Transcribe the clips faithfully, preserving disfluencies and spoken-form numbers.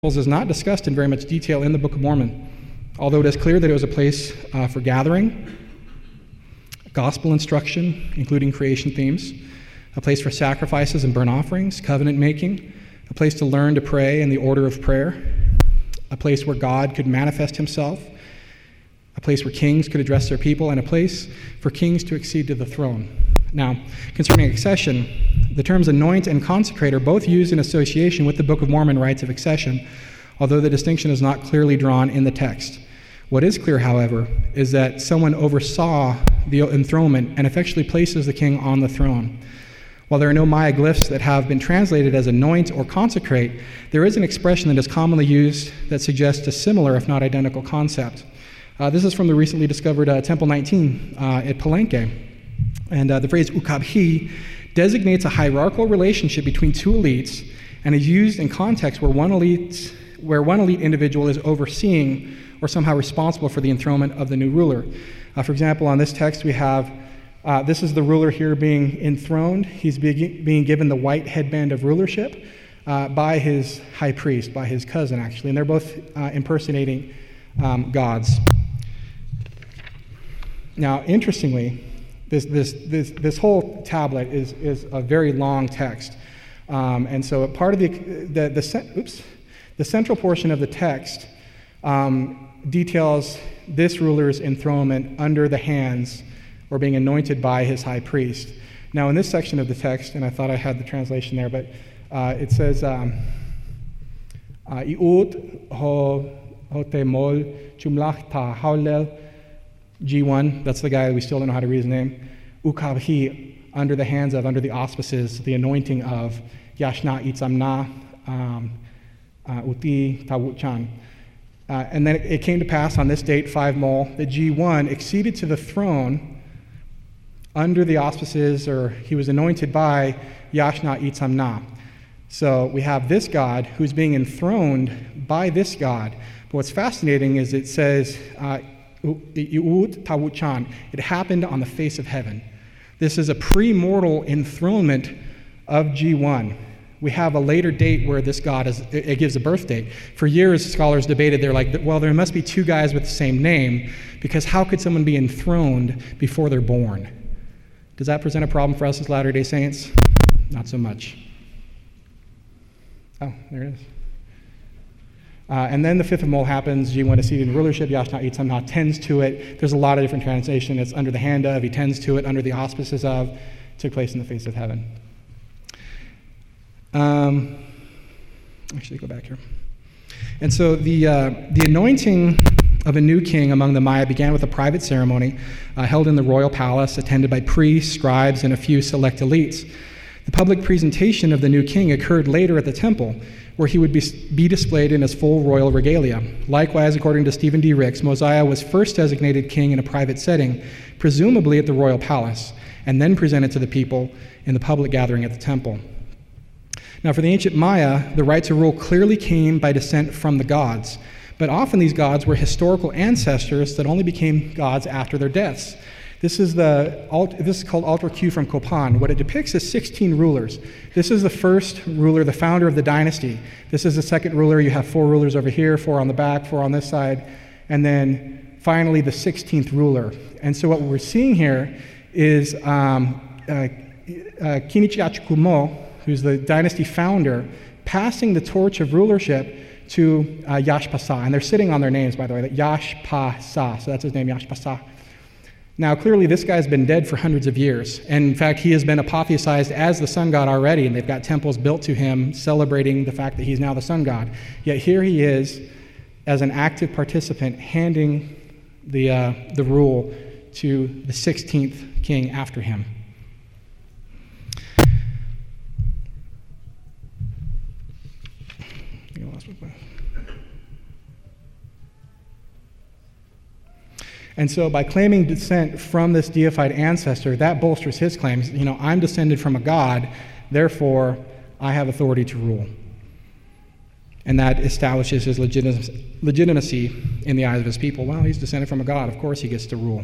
is not discussed in very much detail in the Book of Mormon, although it is clear that it was a place uh, for gathering, gospel instruction, including creation themes, a place for sacrifices and burnt offerings, covenant making, a place to learn to pray in the order of prayer, a place where God could manifest himself, a place where kings could address their people, and a place for kings to accede to the throne. Now, concerning accession, the terms anoint and consecrate are both used in association with the Book of Mormon rites of accession, although the distinction is not clearly drawn in the text. What is clear, however, is that someone oversaw the enthronement and effectually places the king on the throne. While there are no Maya glyphs that have been translated as anoint or consecrate, there is an expression that is commonly used that suggests a similar, if not identical, concept. Uh, this is from the recently discovered uh, Temple nineteen uh, at Palenque. And uh, the phrase ukabhi designates a hierarchical relationship between two elites and is used in context where one elite, where one elite individual is overseeing or somehow responsible for the enthronement of the new ruler. Uh, for example, on this text we have, uh, this is the ruler here being enthroned. He's being, being given the white headband of rulership uh, by his high priest, by his cousin actually, and they're both uh, impersonating um, gods. Now, interestingly, This, this, this, this whole tablet is, is a very long text. Um, and so part of the, the, the, oops, the central portion of the text um, details this ruler's enthronement under the hands or being anointed by his high priest. Now in this section of the text, and I thought I had the translation there, but uh, it says, Iut ho temol chumlach ta haulel G one, that's the guy, we still don't know how to read his name. Ukabhi, under the hands of, under the auspices, the anointing of Yashna Itzamna um, uh, Uti Tawuchan. Uh, and then it, it came to pass on this date, five mol, that G one acceded to the throne under the auspices, or he was anointed by Yashna Itzamna. So we have this God who's being enthroned by this God. But what's fascinating is it says, uh, it happened on the face of heaven. This is a pre-mortal enthronement of G one. We have a later date where this god is, it gives a birth date. For years, scholars debated, they're like, well, there must be two guys with the same name, because how could someone be enthroned before they're born? Does that present a problem for us as Latter-day Saints? Not so much. Oh, there it is. Uh, and then the fifth of mole happens, G one acceded in rulership, Yashna Itzamna tends to it. There's a lot of different translation. It's under the hand of, he tends to it, under the auspices of, took place in the face of heaven. Um, actually, go back here. And so the, uh, the anointing of a new king among the Maya began with a private ceremony uh, held in the royal palace, attended by priests, scribes, and a few select elites. The public presentation of the new king occurred later at the temple, where he would be, be displayed in his full royal regalia. Likewise, according to Stephen D. Ricks, Mosiah was first designated king in a private setting, presumably at the royal palace, and then presented to the people in the public gathering at the temple. Now, for the ancient Maya, the right to rule clearly came by descent from the gods, but often these gods were historical ancestors that only became gods after their deaths. This is, the, this is called Altar Q from Copan. What it depicts is sixteen rulers. This is the first ruler, the founder of the dynasty. This is the second ruler. You have four rulers over here, four on the back, four on this side. And then finally the sixteenth ruler. And so what we're seeing here is um, uh, uh, Kinichiachukumo, who's the dynasty founder, passing the torch of rulership to uh, Yashpasa. And they're sitting on their names, by the way, that Yashpasa. So that's his name, Yashpasa. Now, clearly, this guy's been dead for hundreds of years. And in fact, he has been apotheosized as the sun god already, and they've got temples built to him celebrating the fact that he's now the sun god. Yet here he is, as an active participant, handing the, uh, the rule to the sixteenth king after him. And so by claiming descent from this deified ancestor, that bolsters his claims. You know, I'm descended from a god, therefore I have authority to rule. And that establishes his legitimacy in the eyes of his people. Well, he's descended from a god, of course he gets to rule.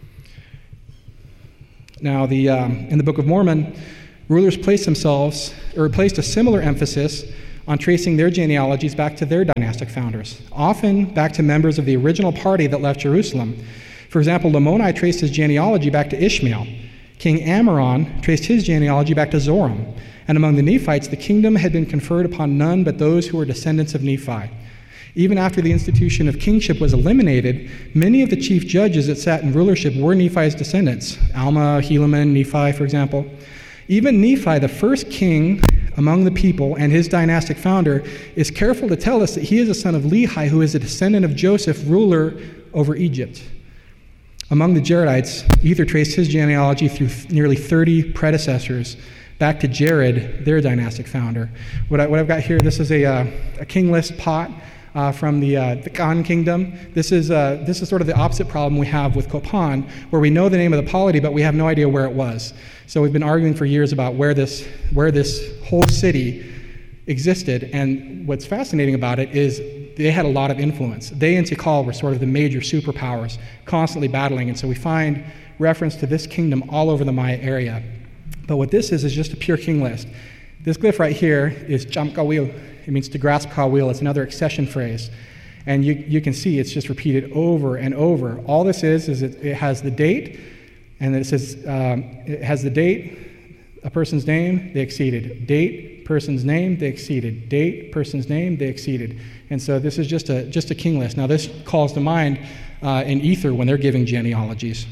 Now, the, um, in the Book of Mormon, rulers placed themselves, or placed a similar emphasis on tracing their genealogies back to their dynastic founders, often back to members of the original party that left Jerusalem. For example, Lamoni traced his genealogy back to Ishmael. King Ammoron traced his genealogy back to Zoram. And among the Nephites, the kingdom had been conferred upon none but those who were descendants of Nephi. Even after the institution of kingship was eliminated, many of the chief judges that sat in rulership were Nephi's descendants. Alma, Helaman, Nephi, for example. Even Nephi, the first king among the people and his dynastic founder, is careful to tell us that he is a son of Lehi, who is a descendant of Joseph, ruler over Egypt. Among the Jaredites, Ether traced his genealogy through nearly thirty predecessors back to Jared, their dynastic founder. What, I, what I've got here, this is a, uh, a king list pot uh, from the, uh, the Khan kingdom. This is, uh, this is sort of the opposite problem we have with Kopan, where we know the name of the polity, but we have no idea where it was. So we've been arguing for years about where this, where this whole city existed, and what's fascinating about it is they had a lot of influence. They and Tikal were sort of the major superpowers, constantly battling, and so we find reference to this kingdom all over the Maya area. But what this is is just a pure king list. This glyph right here is Chamkawil. It means to grasp Kawil. It's another accession phrase. And you, you can see it's just repeated over and over. All this is, is it, it has the date, and it says, um, it has the date, a person's name, they exceeded. Date, person's name, they exceeded. Date, person's name, they exceeded. And so this is just a, just a king list. Now this calls to mind uh, in Ether when they're giving genealogies.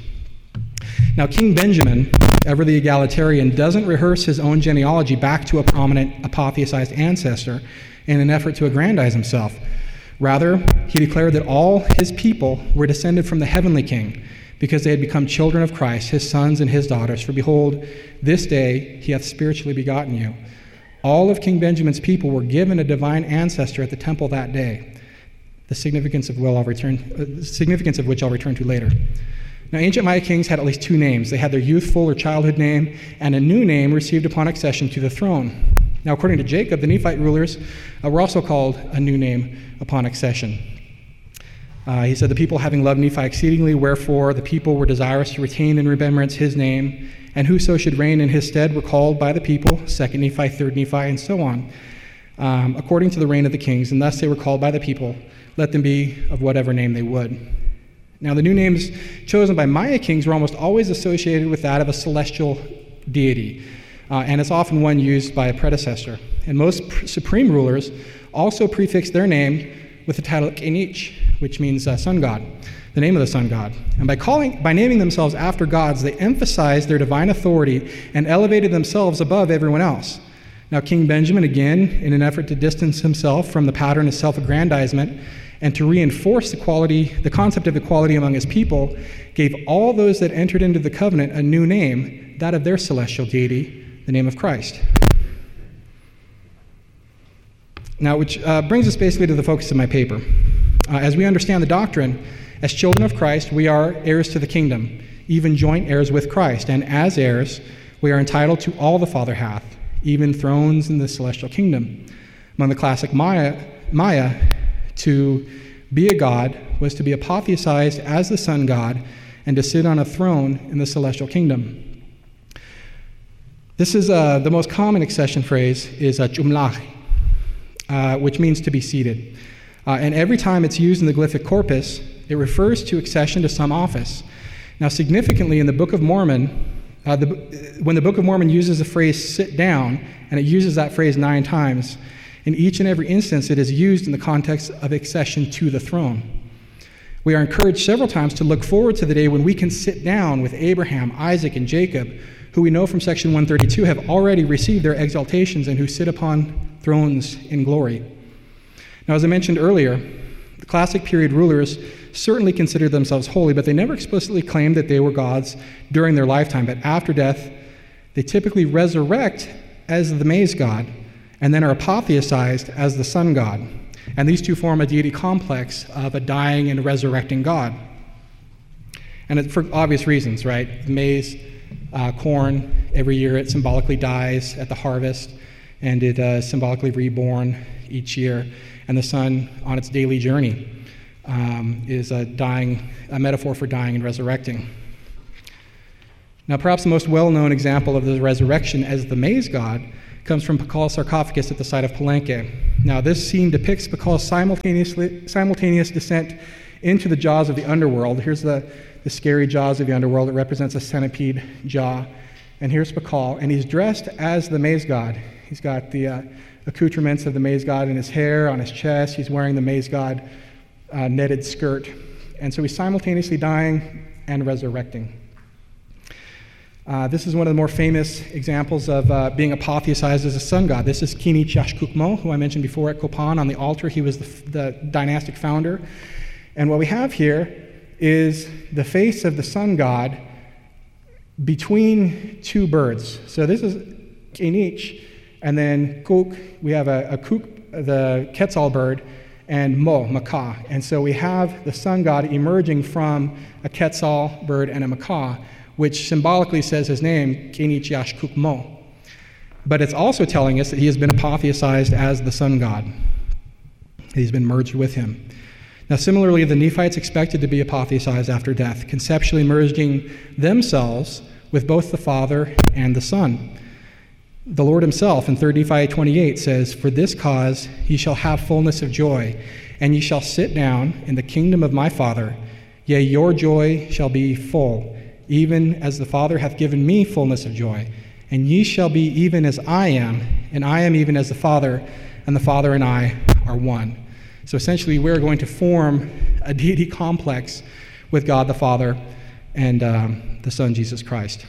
Now King Benjamin, ever the egalitarian, doesn't rehearse his own genealogy back to a prominent apotheosized ancestor in an effort to aggrandize himself. Rather, he declared that all his people were descended from the heavenly king, because they had become children of Christ, his sons and his daughters. For behold, this day he hath spiritually begotten you. All of King Benjamin's people were given a divine ancestor at the temple that day, the significance of, well, I'll return, uh, significance of which I'll return to later. Now, ancient Maya kings had at least two names. They had their youthful or childhood name and a new name received upon accession to the throne. Now, according to Jacob, the Nephite rulers uh, were also called a new name upon accession. Uh, he said, the people having loved Nephi exceedingly, wherefore the people were desirous to retain in remembrance his name, and whoso should reign in his stead were called by the people, second Nephi, third Nephi, and so on, um, according to the reign of the kings, and thus they were called by the people, let them be of whatever name they would. Now, the new names chosen by Maya kings were almost always associated with that of a celestial deity, uh, and it's often one used by a predecessor. And most pr- supreme rulers also prefix their name with the title Kenich, which means uh, sun god, the name of the sun god. And by calling, by naming themselves after gods, they emphasized their divine authority and elevated themselves above everyone else. Now, King Benjamin, again, in an effort to distance himself from the pattern of self-aggrandizement and to reinforce the quality, the concept of equality among his people, gave all those that entered into the covenant a new name, that of their celestial deity, the name of Christ. Now, which uh, brings us basically to the focus of my paper. Uh, as we understand the doctrine, as children of Christ, we are heirs to the kingdom, even joint heirs with Christ. And as heirs, we are entitled to all the Father hath, even thrones in the celestial kingdom. Among the classic Maya, Maya, to be a god was to be apotheosized as the sun god and to sit on a throne in the celestial kingdom. This is uh, the most common accession phrase is uh, chumlach, uh, which means to be seated. Uh, and every time it's used in the glyphic corpus, it refers to accession to some office. Now, significantly, in the Book of Mormon, uh, the, when the Book of Mormon uses the phrase sit down, and it uses that phrase nine times, in each and every instance it is used in the context of accession to the throne. We are encouraged several times to look forward to the day when we can sit down with Abraham, Isaac, and Jacob, who we know from section one thirty-two have already received their exaltations and who sit upon thrones in glory. Now, as I mentioned earlier, the classic period rulers certainly considered themselves holy, but they never explicitly claimed that they were gods during their lifetime. But after death, they typically resurrect as the maize god and then are apotheosized as the sun god. And these two form a deity complex of a dying and resurrecting god. And it, for obvious reasons, right? The maize, uh, corn, every year it symbolically dies at the harvest, and it uh, is symbolically reborn each year. And the sun, on its daily journey, um, is a dying, a metaphor for dying and resurrecting. Now, perhaps the most well-known example of the resurrection as the maize god comes from Pakal's sarcophagus at the site of Palenque. Now, this scene depicts Pakal's simultaneously, simultaneous descent into the jaws of the underworld. Here's the, the scary jaws of the underworld. It represents a centipede jaw. And here's Pakal, and he's dressed as the maze god. He's got the uh, accoutrements of the maze god in his hair, on his chest. He's wearing the maze god uh, netted skirt. And so he's simultaneously dying and resurrecting. Uh, this is one of the more famous examples of uh, being apotheosized as a sun god. This is Kini Chashkukmo, who I mentioned before at Copan on the altar. He was the, the dynastic founder. And what we have here is the face of the sun god between two birds. So this is Kinich, and then Kuk, we have a, a Kuk, the Quetzal bird, and Mo, macaw. And so we have the sun god emerging from a Quetzal bird and a macaw, which symbolically says his name, Kinich Yashkuk Mo. But it's also telling us that he has been apotheosized as the sun god. He's been merged with him. Now, similarly, the Nephites expected to be apotheosized after death, conceptually merging themselves with both the Father and the Son. The Lord himself in third Nephi twenty-eight says, "For this cause ye shall have fullness of joy, and ye shall sit down in the kingdom of my Father. Yea, your joy shall be full, even as the Father hath given me fullness of joy. And ye shall be even as I am, and I am even as the Father, and the Father and I are one." So essentially, we're going to form a deity complex with God the Father and um, the Son, Jesus Christ.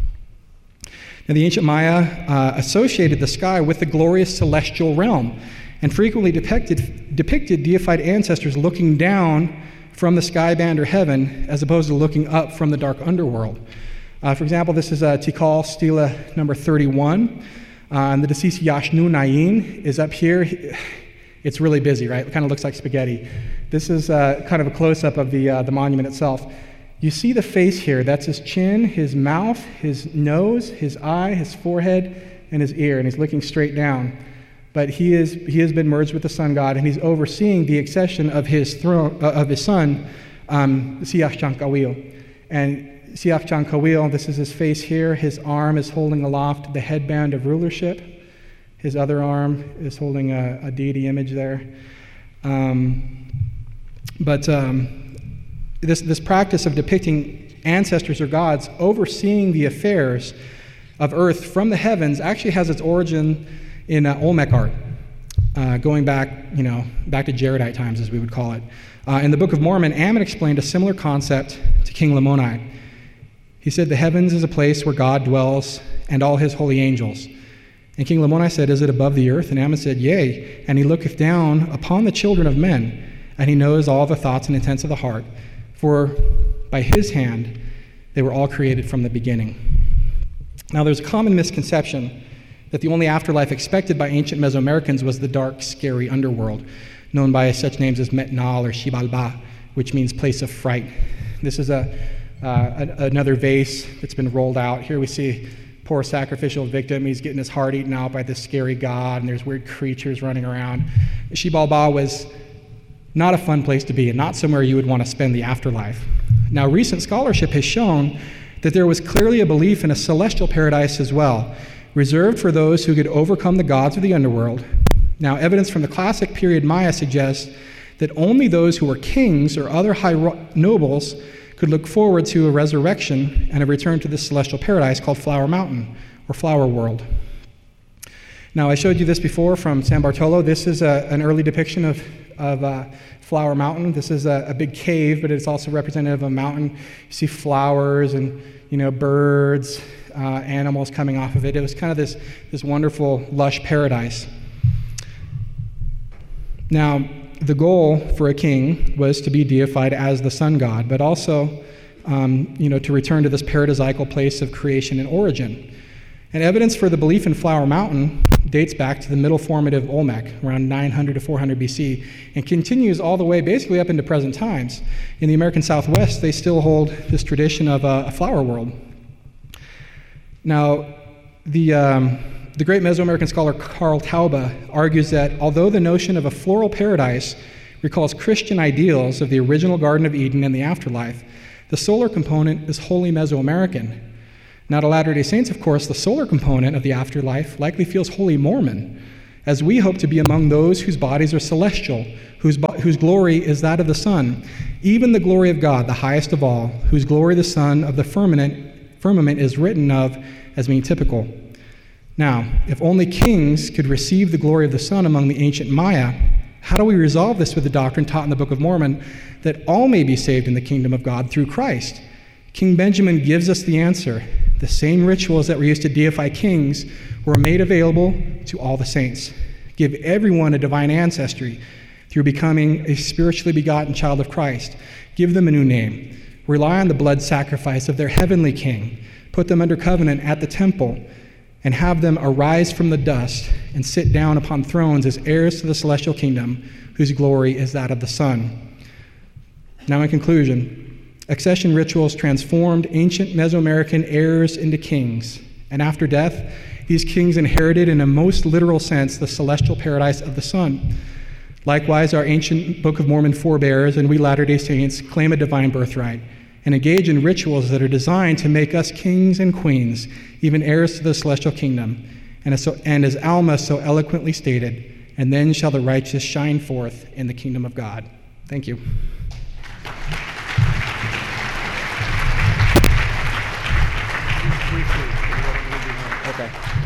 Now, the ancient Maya uh, associated the sky with the glorious celestial realm and frequently depicted, depicted deified ancestors looking down from the sky band or heaven as opposed to looking up from the dark underworld. Uh, for example, this is uh, Tikal stela number thirty-one. Uh, and the deceased Yashnu Nayin is up here. It's really busy, right? It kind of looks like spaghetti. This is uh, kind of a close-up of the, uh, the monument itself. You see the face here. That's his chin, his mouth, his nose, his eye, his forehead, and his ear, and he's looking straight down. But he is he has been merged with the sun god, and he's overseeing the accession of his throne uh, of his son, um, Siach Chankawil. And Siach Chankawil, this is his face here. His arm is holding aloft the headband of rulership. His other arm is holding a, a deity image there. Um, but um, this, this practice of depicting ancestors or gods overseeing the affairs of earth from the heavens actually has its origin in uh, Olmec art, uh, going back, you know, back to Jaredite times, as we would call it. Uh, in the Book of Mormon, Ammon explained a similar concept to King Lamoni. He said, "The heavens is a place where God dwells and all his holy angels." And King Lamoni said, "Is it above the earth?" And Ammon said, "Yea, and he looketh down upon the children of men, and he knows all the thoughts and intents of the heart. For by his hand they were all created from the beginning." Now, there's a common misconception that the only afterlife expected by ancient Mesoamericans was the dark, scary underworld, known by such names as Metnal or Xibalba, which means place of fright. This is a, uh, a another vase that's been rolled out. Here we see poor sacrificial victim. He's getting his heart eaten out by this scary god, and there's weird creatures running around. Xibalba was not a fun place to be, and not somewhere you would want to spend the afterlife. Now, recent scholarship has shown that there was clearly a belief in a celestial paradise as well, reserved for those who could overcome the gods of the underworld. Now, evidence from the classic period Maya suggests that only those who were kings or other high nobles could look forward to a resurrection and a return to this celestial paradise called Flower Mountain, or Flower World. Now, I showed you this before from San Bartolo. This is a, an early depiction of, of uh, Flower Mountain. This is a, a big cave, but it's also representative of a mountain. You see flowers and, you know, birds, uh, animals coming off of it. It was kind of this, this wonderful, lush paradise. Now, the goal for a king was to be deified as the sun god, but also, um, you know, to return to this paradisiacal place of creation and origin. And evidence for the belief in Flower Mountain dates back to the Middle Formative Olmec, around nine hundred to four hundred B C, and continues all the way basically up into present times. In the American Southwest, they still hold this tradition of a, a flower world. Now, the... Um, The great Mesoamerican scholar Karl Taube argues that although the notion of a floral paradise recalls Christian ideals of the original Garden of Eden and the afterlife, the solar component is wholly Mesoamerican. Now, to Latter-day Saints, of course, the solar component of the afterlife likely feels wholly Mormon, as we hope to be among those whose bodies are celestial, whose, bo- whose glory is that of the sun, even the glory of God, the highest of all, whose glory the sun of the firmament, firmament is written of as being typical. Now, if only kings could receive the glory of the sun among the ancient Maya, how do we resolve this with the doctrine taught in the Book of Mormon that all may be saved in the kingdom of God through Christ? King Benjamin gives us the answer. The same rituals that were used to deify kings were made available to all the saints. Give everyone a divine ancestry through becoming a spiritually begotten child of Christ. Give them a new name. Rely on the blood sacrifice of their heavenly king. Put them under covenant at the temple, and have them arise from the dust and sit down upon thrones as heirs to the celestial kingdom, whose glory is that of the sun. Now, in conclusion, accession rituals transformed ancient Mesoamerican heirs into kings, and after death, these kings inherited in a most literal sense the celestial paradise of the sun. Likewise, our ancient Book of Mormon forebears and we Latter-day Saints claim a divine birthright and engage in rituals that are designed to make us kings and queens, even heirs to the celestial kingdom. And as, so, and as Alma so eloquently stated, and then shall the righteous shine forth in the kingdom of God. Thank you. Okay.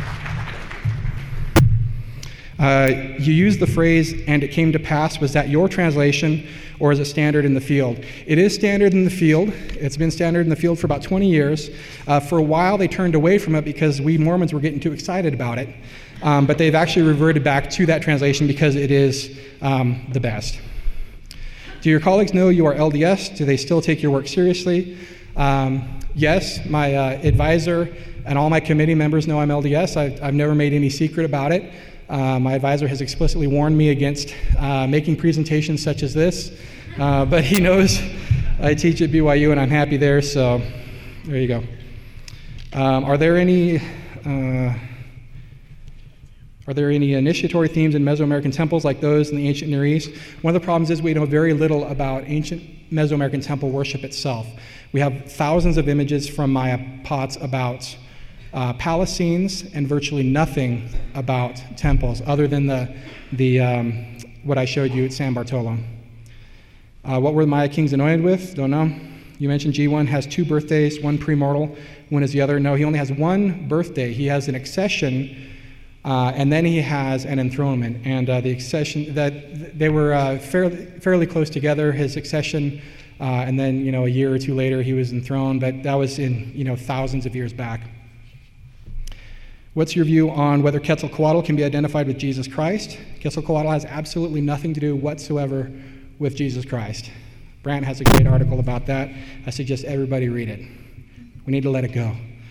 Uh, you used the phrase, and it came to pass. Was that your translation, or is it standard in the field? It is standard in the field. It's been standard in the field for about twenty years. Uh, for a while, they turned away from it because we Mormons were getting too excited about it. Um, but they've actually reverted back to that translation because it is um, the best. Do your colleagues know you are L D S? Do they still take your work seriously? Um, yes, my uh, advisor and all my committee members know I'm L D S. I've, I've never made any secret about it. Uh, my advisor has explicitly warned me against uh, making presentations such as this, uh, but he knows I teach at B Y U and I'm happy there, so there you go. Um, are there any uh, are there any initiatory themes in Mesoamerican temples like those in the ancient Near East? One of the problems is we know very little about ancient Mesoamerican temple worship itself. We have thousands of images from Maya pots about Uh, palace scenes and virtually nothing about temples other than the, the um, what I showed you at San Bartolo. Uh, what were the Maya kings anointed with? Don't know. You mentioned G one has two birthdays, one premortal, one is the other. No, he only has one birthday. He has an accession, uh, and then he has an enthronement. And uh, the accession, that they were uh, fairly, fairly close together, his accession, uh, and then you know a year or two later he was enthroned, but that was in you know thousands of years back. What's your view on whether Quetzalcoatl can be identified with Jesus Christ? Quetzalcoatl has absolutely nothing to do whatsoever with Jesus Christ. Brant has a great article about that. I suggest everybody read it. We need to let it go.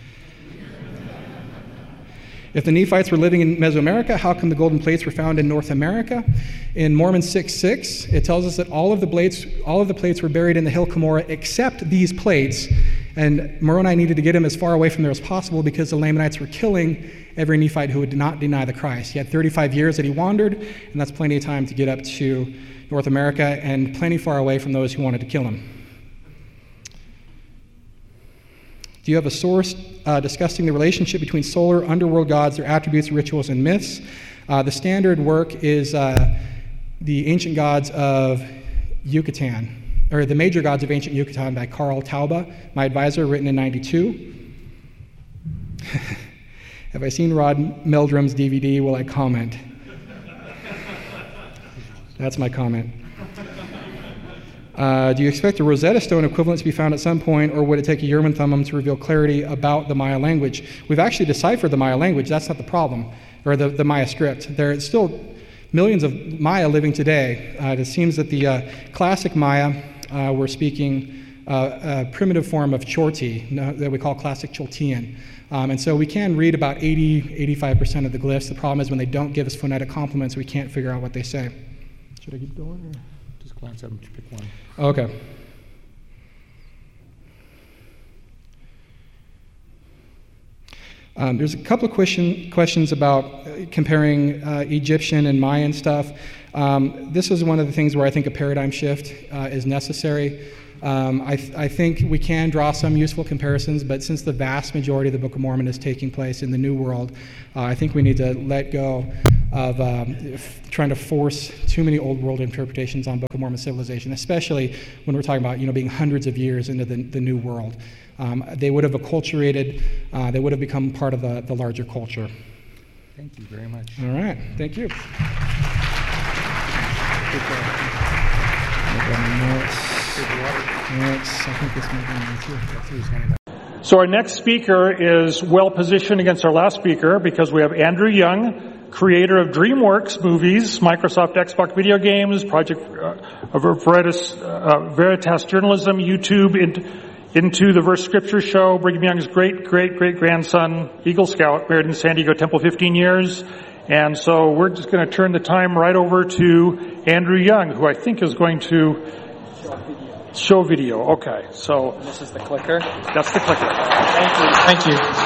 If the Nephites were living in Mesoamerica, how come the golden plates were found in North America? In Mormon six six, it tells us that all of the plates, all of the plates were buried in the hill Cumorah except these plates. And Moroni needed to get him as far away from there as possible because the Lamanites were killing every Nephite who would not deny the Christ. He had thirty-five years that he wandered, and that's plenty of time to get up to North America and plenty far away from those who wanted to kill him. Do you have a source uh, discussing the relationship between solar, underworld gods, their attributes, rituals, and myths? Uh, the standard work is uh, the ancient gods of Yucatan, or the major gods of ancient Yucatan by Carl Tauba, my advisor, written in ninety-two. Have I seen Rod Meldrum's D V D? Will I comment? That's my comment. Uh, do you expect a Rosetta Stone equivalent to be found at some point, or would it take a Urim and Thummim to reveal clarity about the Maya language? We've actually deciphered the Maya language. That's not the problem, or the, the Maya script. There are still millions of Maya living today. Uh, it seems that the uh, classic Maya uh, were speaking uh, a primitive form of Chorti that we call classic Choltean. Um, and so we can read about eighty, eighty-five percent of the glyphs. The problem is when they don't give us phonetic complements, we can't figure out what they say. Should I keep going? Or? Just glance at them to pick one. Okay. Um, there's a couple of question, questions about uh, comparing uh, Egyptian and Mayan stuff. Um, this is one of the things where I think a paradigm shift uh, is necessary. Um, I, th- I think we can draw some useful comparisons, but since the vast majority of the Book of Mormon is taking place in the New World, uh, I think we need to let go of um, f- trying to force too many Old World interpretations on Book of Mormon civilization, especially when we're talking about, you know, being hundreds of years into the, the New World. Um, they would have acculturated, uh, they would have become part of the, the larger culture. Thank you very much. All right, thank you. So our next speaker is well positioned against our last speaker because we have Andrew Young, creator of DreamWorks movies, Microsoft Xbox video games, Project uh, Veritas, uh, Veritas Journalism, YouTube, in, Into the Verse Scripture Show, Brigham Young's great, great, great grandson, Eagle Scout, married in San Diego Temple fifteen years. And so we're just going to turn the time right over to Andrew Young, who I think is going to show video. Okay, so this is the clicker. That's the clicker. Thank you. Thank you.